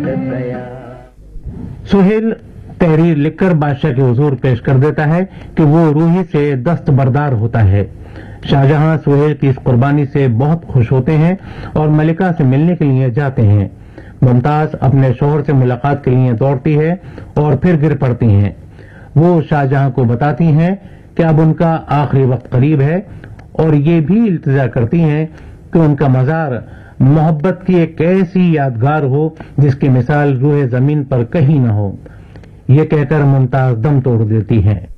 सुहेल तहरीर लिखकर बादशाह के हुजूर पेश कर देता है कि वो रूही से दस्तबरदार होता है। शाहजहां सुहेल की इस कुर्बानी से बहुत खुश होते हैं और मलिका से मिलने के लिए जाते हैं। मुमताज अपने शोहर से मुलाकात के लिए दौड़ती है और फिर गिर पड़ती हैं। वो शाहजहां को बताती हैं कि अब उनका आखिरी वक्त करीब है और ये भी इल्तिजा करती हैं कि उनका मजार मोहब्बत की एक ऐसी यादगार हो जिसकी मिसाल रूहे जमीन पर कहीं न हो। ये कहकर मुमताज दम तोड़ देती हैं।